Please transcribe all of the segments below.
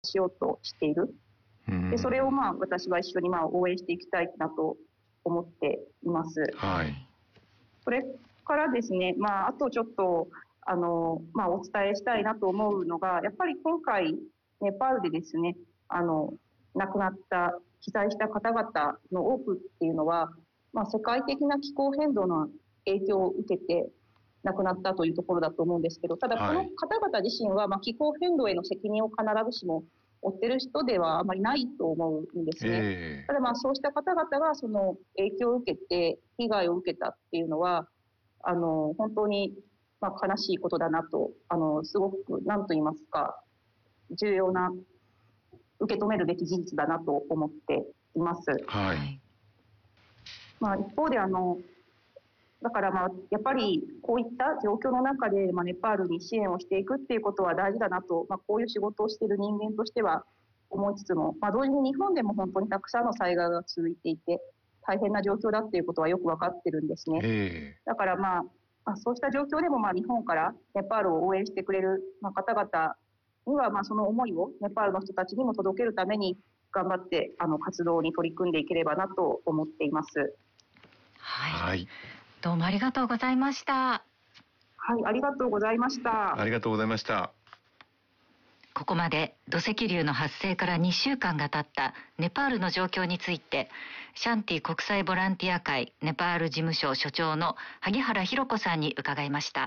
しようとしている。でそれを私は一緒に応援していきたいなと思っています。 はい。 それからですね、あとちょっとお伝えしたいなと思うのが、やっぱり今回ネパールでですね、亡くなった被災した方々の多くっていうのは、世界的な気候変動の影響を受けて亡くなったというところだと思うんですけど、ただこの方々自身は気候変動への責任を必ずしも負っている人ではあまりないと思うんですね。ただそうした方々がその影響を受けて被害を受けたっていうのは本当に悲しいことだなと、すごく何と言いますか、重要な受け止めるべき事実だなと思っています。 はい。 一方でだからやっぱりこういった状況の中でネパールに支援をしていくっていうことは大事だなと、こういう仕事をしている人間としては思いつつも、同時に日本でも本当にたくさんの災害が続いていて大変な状況だっていうことはよく分かってるんですね。だからそうした状況でも日本からネパールを応援してくれる方々にはその思いをネパールの人たちにも届けるために頑張って活動に取り組んでいければなと思っています。 はい。どうもありがとうございました。 はい、ありがとうございました。 ありがとうございました。 ここまで土石流の発生から2週間が経ったネパールの状況について、シャンティ国際ボランティア会ネパール事務所所長の萩原博子さんに伺いました。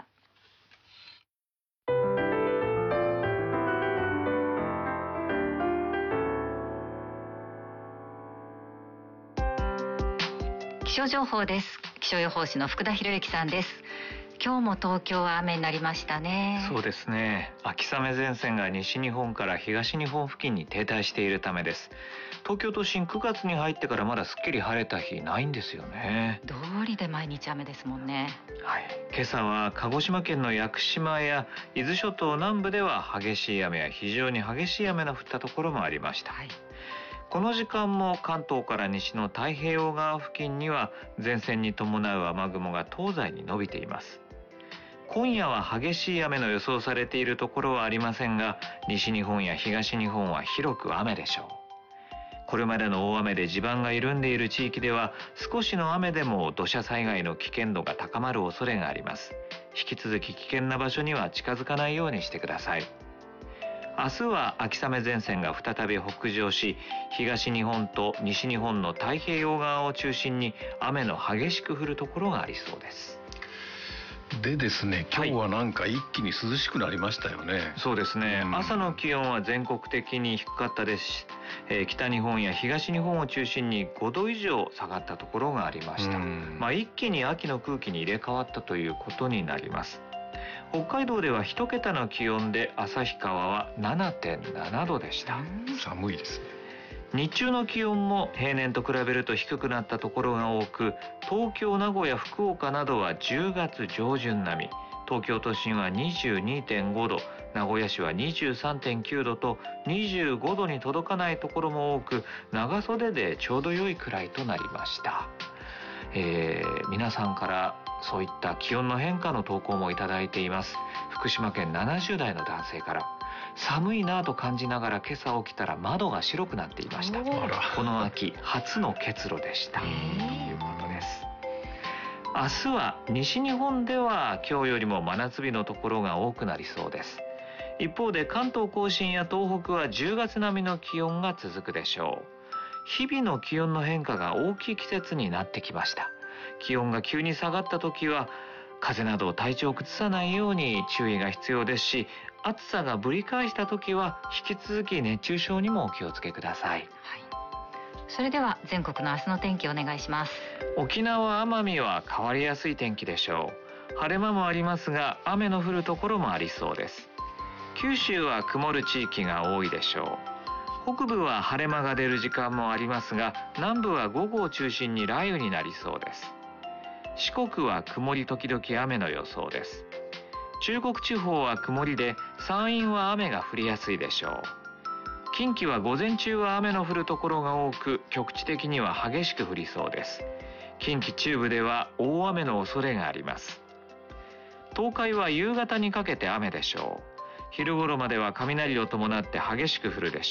気象情報です。気象予報士の福田博之さんです。今日も東京は雨になりましたね。 そうですね。秋雨前線が西日本から東日本付近に停滞しているためです。東京都心9月に入ってからまだすっきり晴れた日ないんですよね。 通りで毎日雨ですもんね。 はい。今朝は鹿児島県の屋久島や伊豆諸島南部では激しい雨や非常に激しい雨の降ったところもありました。はい。この時間も関東から西の太平洋側付近には前線に伴う雨雲が東西に伸びています。今夜は激しい雨の予想されているところはありませんが、西日本や東日本は広く雨でしょう。これまでの大雨で地盤が緩んでいる地域では少しの雨でも土砂災害の危険度が高まる恐れがあります。引き続き危険な場所には近づかないようにしてください。明日は秋雨前線が再び北上し、東日本と西日本の太平洋側を中心に雨の激しく降るところがありそうです。 でですね、今日はなんか一気に涼しくなりましたよね。 そうですね、朝の気温は全国的に低かったですし、北日本や東日本を中心に5度以上下がったところがありました。一気に秋の空気に入れ替わったということになります。北海道では1桁の気温で旭川は 7.7 度でした。 寒いですね。 日中の気温も平年と比べると低くなったところが多く、東京、名古屋、福岡などは10月上旬並み、東京都心は 22.5 度、名古屋市は 23.9 度と25度に届かないところも多く、長袖でちょうど良いくらいとなりました。皆さんからそういった気温の変化の投稿もいただいています。福島県70代の男性から、寒いなぁと感じながら今朝起きたら窓が白くなっていました。この秋初の結露でしたということです。明日は西日本では今日よりも真夏日のところが多くなりそうです。一方で関東甲信や東北は10月並みの気温が続くでしょう。日々の気温の変化が大きい季節になってきました。気温が急に下がった時は風邪など体調を崩さないように注意が必要ですし、暑さがぶり返した時は引き続き熱中症にもお気をつけください。 それでは全国の明日の天気をお願いします。 沖縄・奄美は変わりやすい天気でしょう。晴れ間もありますが雨の降るところもありそうです。九州は曇る地域が多いでしょう。北部は晴れ間が出る時間もありますが、南部は午後を中心に雷雨になりそうです。四国は曇り時々雨の予想です。中国地方は曇りで、山陰は雨が降りやすいでしょう。近畿は午前中は雨の降るところが多く、局地的には激しく降りそうです。近畿中部では大雨の恐れがあります。東海は夕方にかけて雨でしょう。昼頃までは雷を伴って激しく降るでしょう。